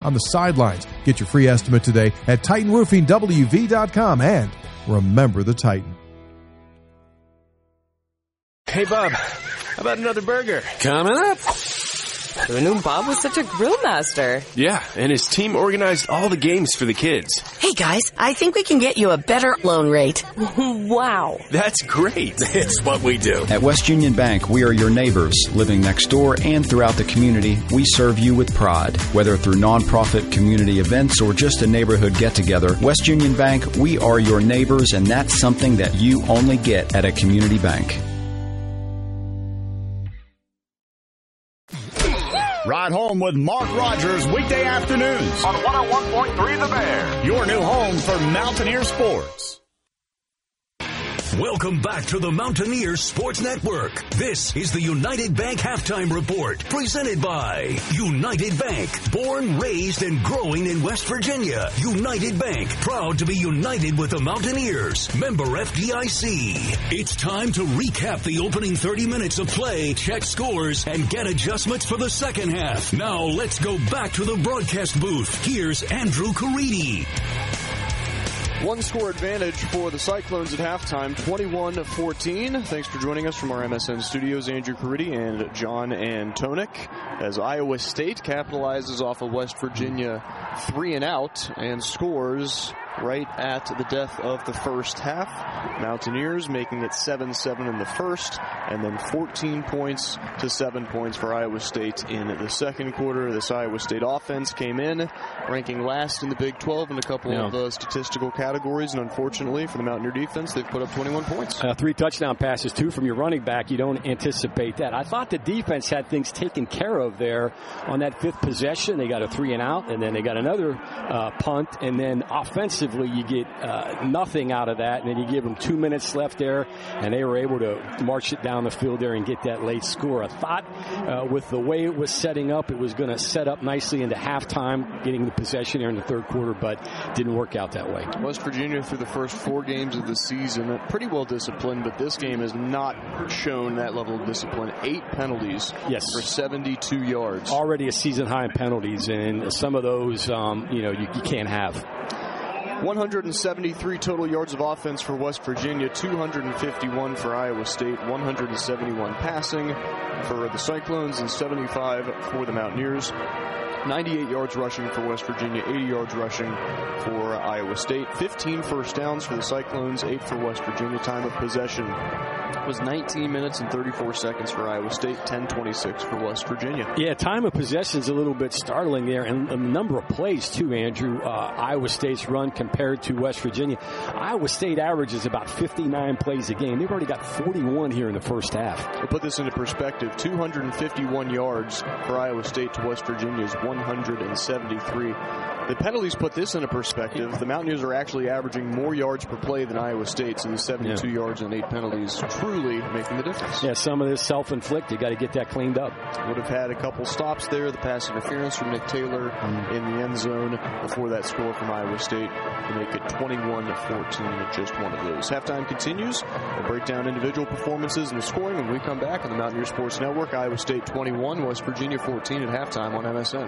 on the sidelines. Get your free estimate today at TitanRoofingWV.com, and remember the Titan. Hey, Bob, how about another burger? Coming up. Who knew Bob was such a grill master? Yeah, and his team organized all the games for the kids. Hey guys, I think we can get you a better loan rate. Wow. That's great. It's what we do. At West Union Bank, we are your neighbors. Living next door and throughout the community, we serve you with pride. Whether through nonprofit community events or just a neighborhood get-together, West Union Bank, we are your neighbors, and that's something that you only get at a community bank. Ride home with Mark Rogers weekday afternoons on 101.3 The Bear. Your new home for Mountaineer sports. Welcome back to the Mountaineer Sports Network. This is the United Bank Halftime Report, presented by United Bank. Born, raised, and growing in West Virginia. United Bank, proud to be united with the Mountaineers. Member FDIC. It's time to recap the opening 30 minutes of play, check scores, and get adjustments for the second half. Now let's go back to the broadcast booth. Here's Andrew Caridi. One-score advantage for the Cyclones at halftime, 21-14. Thanks for joining us from our MSN studios, Andrew Caridi and John Antonik, as Iowa State capitalizes off a West Virginia 3-and-out and scores right at the death of the first half. Mountaineers making it 7-7 in the first, and then 14 points to 7 points for Iowa State in the second quarter. This Iowa State offense came in ranking last in the Big 12 in a couple of statistical categories, and unfortunately for the Mountaineer defense, they've put up 21 points. 3 touchdown passes, 2 from your running back. You don't anticipate that. I thought the defense had things taken care of there on that 5th possession. They got a 3-and-out, and then they got another punt, and then offensively you get nothing out of that, and then you give them 2 minutes left there, and they were able to march it down the field there and get that late score. I thought with the way it was setting up, it was going to set up nicely into halftime, getting the possession there in the third quarter, but didn't work out that way. West Virginia, through the first 4 games of the season, pretty well disciplined, but this game has not shown that level of discipline. 8 penalties for 72 yards. Already a season high in penalties, and some of those, you can't have. 173 total yards of offense for West Virginia, 251 for Iowa State, 171 passing for the Cyclones, and 75 for the Mountaineers. 98 yards rushing for West Virginia, 80 yards rushing for Iowa State. 15 first downs for the Cyclones, 8 for West Virginia. Time of possession was 19 minutes and 34 seconds for Iowa State, 10:26 for West Virginia. Yeah, time of possession is a little bit startling there, and a number of plays too, Andrew. Iowa State's run compared to West Virginia. Iowa State averages about 59 plays a game. They've already got 41 here in the first half. To put this into perspective, 251 yards for Iowa State to West Virginia's 173. The penalties put this into perspective. The Mountaineers are actually averaging more yards per play than Iowa State, so the 72 yards and 8 penalties truly making the difference. Yeah, some of this self-inflicted. Got to get that cleaned up. Would have had a couple stops there. The pass interference from Nick Taylor in the end zone before that score from Iowa State to make it 21-14 with just one of those. Halftime continues. We'll break down individual performances and the scoring when we come back on the Mountaineer Sports Network. Iowa State 21, West Virginia 14 at halftime on MSN.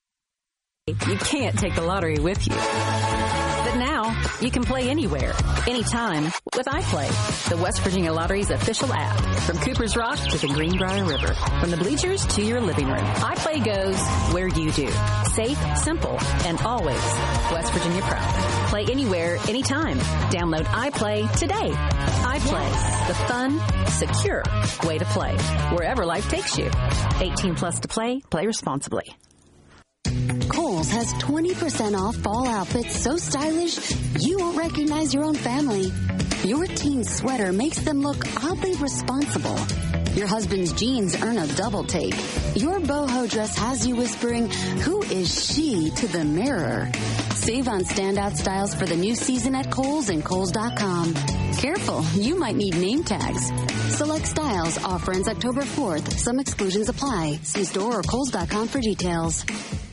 You can't take the lottery with you. But now, you can play anywhere, anytime with iPlay, the West Virginia Lottery's official app. From Cooper's Rock to the Greenbrier River, from the bleachers to your living room, iPlay goes where you do. Safe, simple, and always West Virginia proud. Play anywhere, anytime. Download iPlay today. iPlay, the fun, secure way to play, wherever life takes you. 18 plus to play. Play responsibly. Kohl's has 20% off fall outfits so stylish you won't recognize your own family. Your teen's sweater makes them look oddly responsible. Your husband's jeans earn a double take. Your boho dress has you whispering, "Who is she?" to the mirror. Save on standout styles for the new season at Kohl's and Kohls.com. Careful, you might need name tags. Select styles. Offer ends October 4th. Some exclusions apply. See store or Kohls.com for details.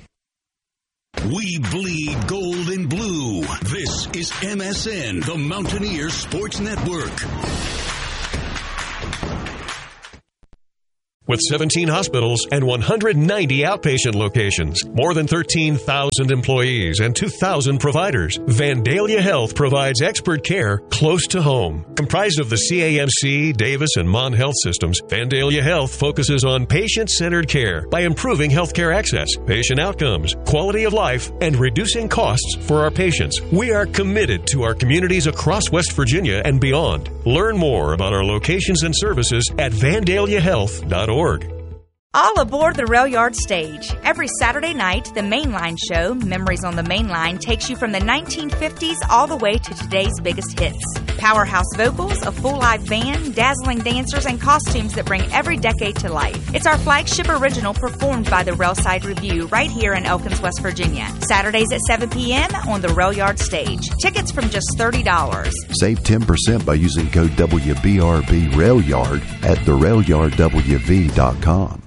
We bleed gold and blue. This is MSN, the Mountaineer Sports Network. with 17 hospitals and 190 outpatient locations, more than 13,000 employees and 2,000 providers. Vandalia Health provides expert care close to home. Comprised of the CAMC, Davis, and Mon Health systems, Vandalia Health focuses on patient-centered care by improving healthcare access, patient outcomes, quality of life, and reducing costs for our patients. We are committed to our communities across West Virginia and beyond. Learn more about our locations and services at vandaliahealth.org. All aboard the Rail Yard Stage. Every Saturday night, the Mainline Show, Memories on the Mainline, takes you from the 1950s all the way to today's biggest hits. Powerhouse vocals, a full live band, dazzling dancers, and costumes that bring every decade to life. It's our flagship original performed by the Railside Review right here in Elkins, West Virginia. Saturdays at 7 p.m. on the Rail Yard Stage. Tickets from just $30. Save 10% by using code WBRB RailYard at therailyardwv.com.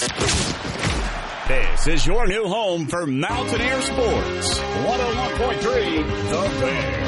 This is your new home for Mountaineer Sports. 101.3 The Bear.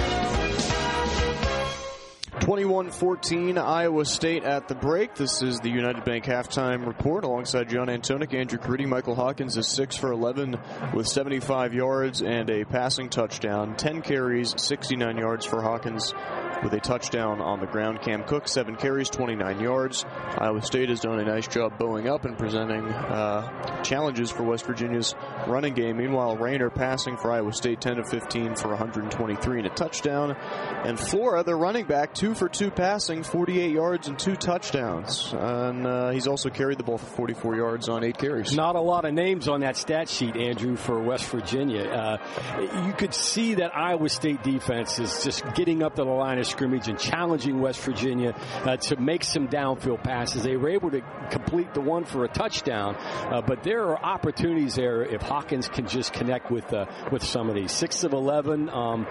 21-14 Iowa State at the break. This is the United Bank halftime report alongside John Antonik, Andrew Caridi. Michael Hawkins is 6 for 11 with 75 yards and a passing touchdown. 10 carries, 69 yards for Hawkins with a touchdown on the ground. Cam Cook, 7 carries, 29 yards. Iowa State has done a nice job bowing up and presenting challenges for West Virginia's running game. Meanwhile, Rayner passing for Iowa State, 10 of 15 for 123 and a touchdown. And Flora, their running back, 2 for 2 passing, 48 yards and 2 touchdowns. And he's also carried the ball for 44 yards on 8 carries. Not a lot of names on that stat sheet, Andrew, for West Virginia. You could see that Iowa State defense is just getting up to the line of scrimmage and challenging West Virginia to make some downfield passes. They were able to complete the one for a touchdown, but there are opportunities there if Hawkins can just connect with some of these. 6 of 11,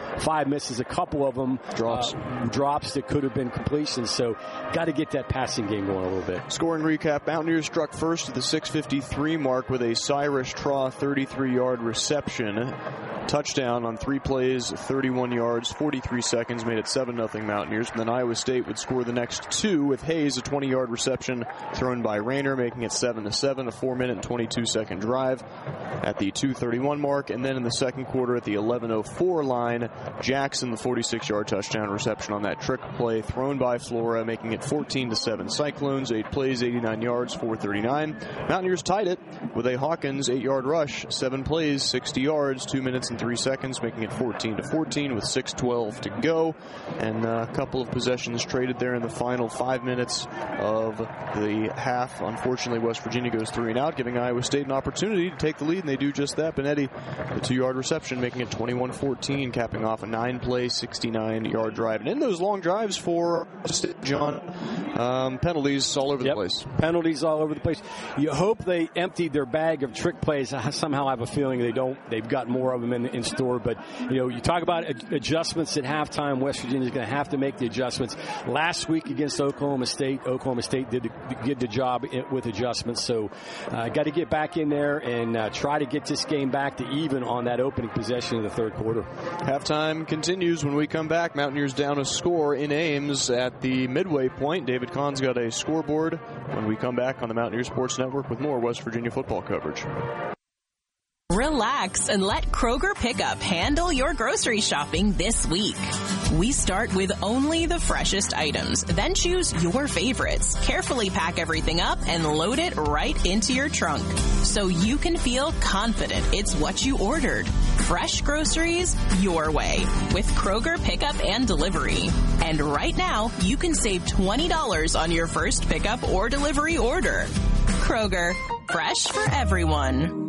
5 misses, a couple of them drops that could have been completions. So got to get that passing game going a little bit. Scoring recap: Mountaineers struck first at the 6:53 mark with a Cyrus Traw 33-yard reception. Touchdown on 3 plays, 31 yards, 43 seconds, made it 7-0 Mountaineers. And then Iowa State would score the next 2 with Hayes, a 20-yard reception thrown by Rayner, making it 7-7, a 4-minute and 22-second drive at the 2:31 mark. And then in the second quarter at the 11:04 line, Jackson, the 46-yard touchdown reception on that trick play thrown by Flora, making it 14-7 Cyclones. 8 plays, 89 yards, 439. Mountaineers tied it with a Hawkins 8-yard rush, 7 plays, 60 yards, 2 minutes and 3 seconds, making it 14-14 with 6:12 to go. And a couple of possessions traded there in the final 5 minutes of the half. Unfortunately, West Virginia goes 3 and out, giving Iowa State an opportunity to take the lead, and they do just that. Benetti, the 2-yard reception, making it 21-14, capping off a 9-play, 69-yard drive. And in those long drives for John, penalties all over the place. Penalties all over the place. You hope they emptied their bag of trick plays. I somehow have a feeling they don't. They've got more of them in store. But, you talk about adjustments at halftime. West Virginia's going to have to make the adjustments. Last week against Oklahoma State did the job with adjustments. So got to get back in there and try to get this game back to even on that opening possession of the third quarter. Halftime continues when we come back. Mountaineers down a score in Ames at the midway point. David Kahn's got a scoreboard when we come back on the Mountaineer Sports Network with more West Virginia football coverage. Relax and let Kroger Pickup handle your grocery shopping this week. We start with only the freshest items, then choose your favorites. Carefully pack everything up and load it right into your trunk so you can feel confident it's what you ordered. Fresh groceries your way with Kroger Pickup and Delivery. And right now, you can save $20 on your first pickup or delivery order. Kroger, fresh for everyone.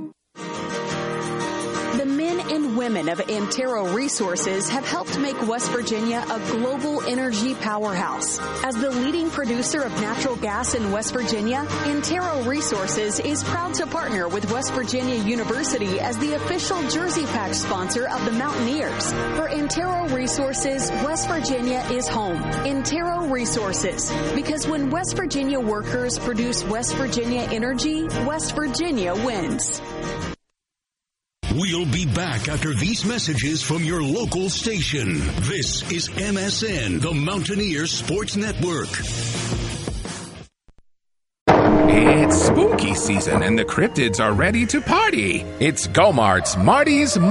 The men and women of Antero Resources have helped make West Virginia a global energy powerhouse. As the leading producer of natural gas in West Virginia, Antero Resources is proud to partner with West Virginia University as the official Jersey Patch sponsor of the Mountaineers. For Antero Resources, West Virginia is home. Antero Resources, because when West Virginia workers produce West Virginia energy, West Virginia wins. We'll be back after these messages from your local station. This is MSN, the Mountaineer Sports Network. It's spooky season and the cryptids are ready to party. It's Go-Mart's Marty's